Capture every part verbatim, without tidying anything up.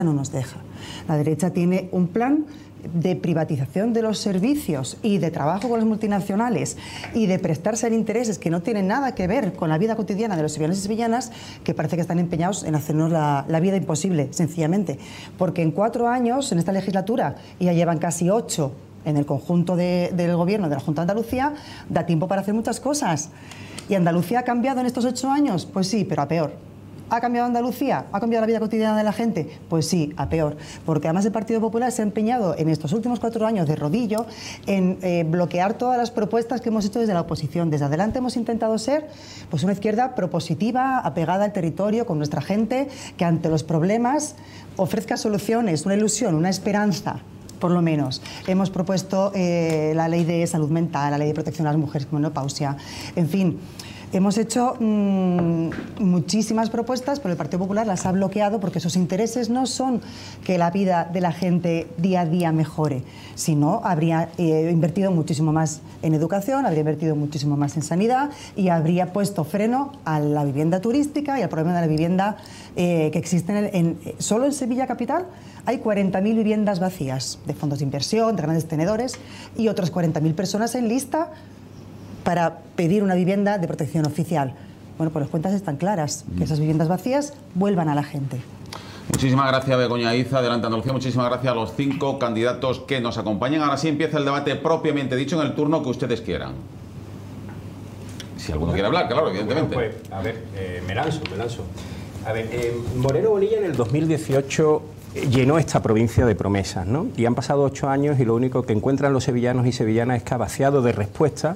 no nos deja. La derecha tiene un plan de privatización de los servicios y de trabajo con las multinacionales y de prestarse en intereses que no tienen nada que ver con la vida cotidiana de los sevillanos y sevillanas, que parece que están empeñados en hacernos la, la vida imposible, sencillamente. Porque en cuatro años, en esta legislatura, y ya llevan casi ocho en el conjunto de, del gobierno de la Junta de Andalucía, da tiempo para hacer muchas cosas. ¿Y Andalucía ha cambiado en estos ocho años? Pues sí, pero a peor. ¿Ha cambiado Andalucía? ¿Ha cambiado la vida cotidiana de la gente? Pues sí, a peor. Porque además el Partido Popular se ha empeñado en estos últimos cuatro años de rodillo en eh, bloquear todas las propuestas que hemos hecho desde la oposición. Desde adelante hemos intentado ser pues, una izquierda propositiva, apegada al territorio, con nuestra gente, que ante los problemas ofrezca soluciones, una ilusión, una esperanza. Por lo menos. Hemos propuesto eh, la ley de salud mental, la ley de protección a las mujeres con menopausia, en fin. Hemos hecho mmm, muchísimas propuestas, pero el Partido Popular las ha bloqueado porque sus intereses no son que la vida de la gente día a día mejore, sino habría eh, invertido muchísimo más en educación, habría invertido muchísimo más en sanidad y habría puesto freno a la vivienda turística y al problema de la vivienda eh, que existe en, en solo en Sevilla Capital. Hay cuarenta mil viviendas vacías de fondos de inversión, de grandes tenedores y otras cuarenta mil personas en lista para pedir una vivienda de protección oficial. Bueno, pues las cuentas están claras, que esas viviendas vacías vuelvan a la gente. Muchísimas gracias, Begoña Iza, Adelante Andalucía. Muchísimas gracias a los cinco candidatos que nos acompañan. Ahora sí empieza el debate propiamente dicho en el turno que ustedes quieran. Si alguno quiere hablar, claro, evidentemente. Bueno, pues, a ver, eh, me lanzo, me lanzo. A ver, eh, Moreno Bonilla en el dos mil dieciocho llenó esta provincia de promesas, ¿no? Y han pasado ocho años y lo único que encuentran los sevillanos y sevillanas es que ha vaciado de respuesta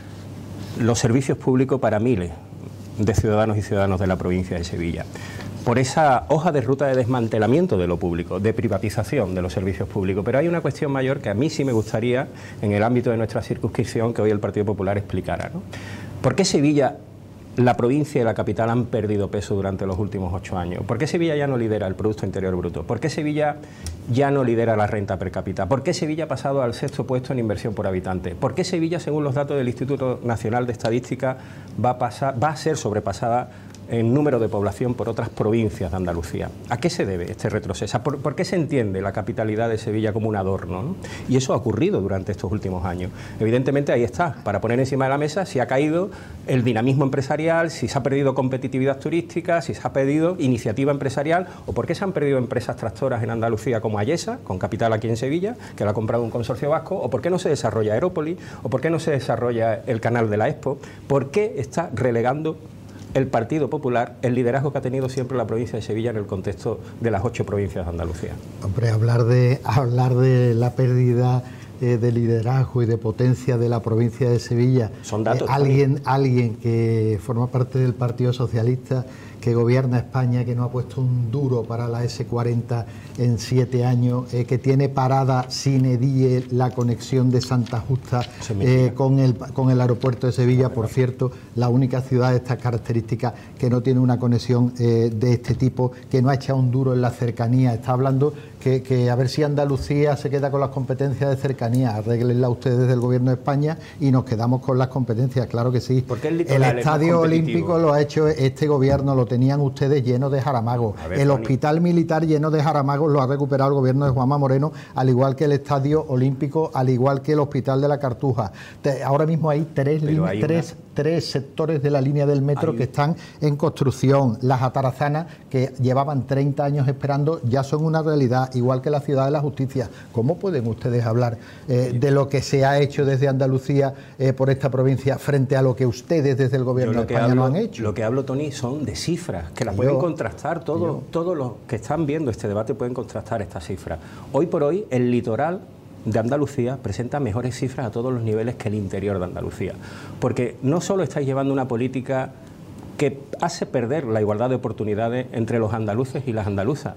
los servicios públicos para miles de ciudadanos y ciudadanos de la provincia de Sevilla. Por esa hoja de ruta de desmantelamiento de lo público, de privatización de los servicios públicos. Pero hay una cuestión mayor que a mí sí me gustaría, en el ámbito de nuestra circunscripción, que hoy el Partido Popular explicara, ¿no? ¿Por qué Sevilla, la provincia y la capital han perdido peso durante los últimos ocho años? ¿Por qué Sevilla ya no lidera el Producto Interior Bruto? ¿Por qué Sevilla ya no lidera la renta per cápita? ¿Por qué Sevilla ha pasado al sexto puesto en inversión por habitante? ¿Por qué Sevilla, según los datos del Instituto Nacional de Estadística, va a, pasar, va a ser sobrepasada en número de población por otras provincias de Andalucía? ¿A qué se debe este retroceso? ¿Por, por qué se entiende la capitalidad de Sevilla como un adorno, ¿no? Y eso ha ocurrido durante estos últimos años. Evidentemente ahí está, para poner encima de la mesa si ha caído el dinamismo empresarial, si se ha perdido competitividad turística, si se ha perdido iniciativa empresarial o por qué se han perdido empresas tractoras en Andalucía como Ayesa, con capital aquí en Sevilla, que la ha comprado un consorcio vasco, o por qué no se desarrolla Aerópolis, o por qué no se desarrolla el canal de la Expo, por qué está relegando el Partido Popular el liderazgo que ha tenido siempre la provincia de Sevilla en el contexto de las ocho provincias de Andalucía. Hombre, hablar de, hablar de la pérdida eh, de liderazgo y de potencia de la provincia de Sevilla. Son datos. Eh, alguien, alguien que forma parte del Partido Socialista, que gobierna España, que no ha puesto un duro para la ese cuarenta en siete años, eh, que tiene parada sine die la conexión de Santa Justa eh, con, el, con el aeropuerto de Sevilla, por cierto, la única ciudad de estas características que no tiene una conexión eh, de este tipo, que no ha echado un duro en la cercanía. Está hablando que, que a ver si Andalucía se queda con las competencias de cercanía, arréglenla ustedes desde el Gobierno de España y nos quedamos con las competencias, claro que sí. ¿Por qué el el Estadio Olímpico lo ha hecho este gobierno, lo tenían ustedes lleno de jaramagos. Ver, el Tony. Hospital militar lleno de jaramagos lo ha recuperado el gobierno de Juanma Moreno, al igual que el Estadio Olímpico, al igual que el Hospital de la Cartuja. Te, ahora mismo hay tres, hay tres, una... tres sectores de la línea del metro hay... que están en construcción. Las atarazanas, que llevaban treinta años esperando, ya son una realidad, igual que la Ciudad de la Justicia. ¿Cómo pueden ustedes hablar eh, de lo que se ha hecho desde Andalucía eh, por esta provincia frente a lo que ustedes desde el gobierno de España hablo, no han hecho? Lo que hablo, Tony, son de cifras, que las pueden contrastar, todos todo los que están viendo este debate pueden contrastar estas cifras. Hoy por hoy el litoral de Andalucía presenta mejores cifras a todos los niveles que el interior de Andalucía, porque no solo estáis llevando una política que hace perder la igualdad de oportunidades entre los andaluces y las andaluzas.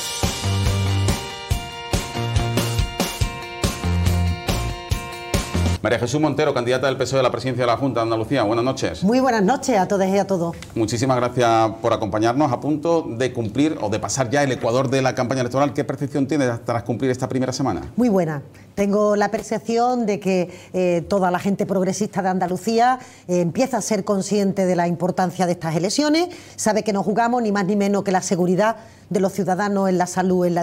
María Jesús Montero, candidata del P S O E a la presidencia de la Junta de Andalucía. Buenas noches. Muy buenas noches a todas y a todos. Muchísimas gracias por acompañarnos. A punto de cumplir o de pasar ya el ecuador de la campaña electoral. ¿Qué percepción tiene tras cumplir esta primera semana? Muy buena. Tengo la percepción de que eh, toda la gente progresista de Andalucía eh, empieza a ser consciente de la importancia de estas elecciones, sabe que no jugamos ni más ni menos que la seguridad de los ciudadanos en la salud, en la